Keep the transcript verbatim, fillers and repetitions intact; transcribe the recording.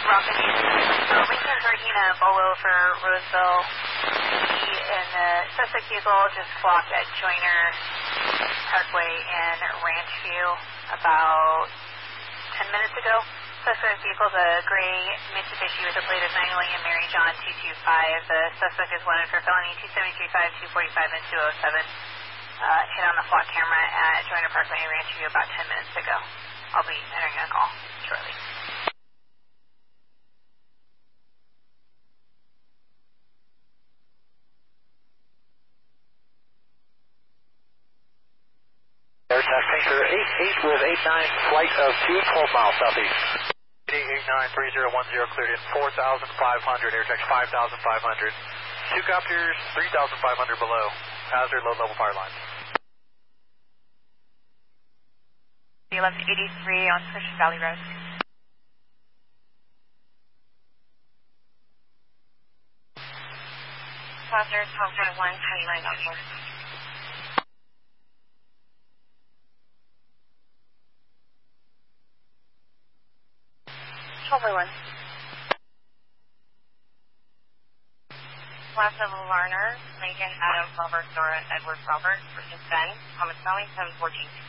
Rocket So Lincoln Gardena, Bolo for Roseville. He and the suspect vehicle just clocked at Joyner Parkway in Ranchview about ten minutes ago. Suspect vehicle is a gray Mitsubishi with a plate of nine William Mary John two two five. The suspect is wanted for felony two seventy-three five, two forty-five, and two oh seven. Uh, hit on the flock camera at Joyner Parkway in Ranchview about ten minutes ago. I'll be entering a call shortly. There's that Pinker eight eight with eight nine, flight of two, twelve miles southeast. eight eight nine three zero one zero cleared in four thousand five hundred, air tax five thousand five hundred. Two copters, three thousand five hundred below. Hazard, low level fire lines. eleven eighty-three on Cushing Valley Road. Passenger twelve one, twenty-nine dollars. twelve oh one. Last level Larner, Lincoln, Adam, Robert, Nora, Edward, Robert, versus Ben, Thomas Spelling, seven fourteen.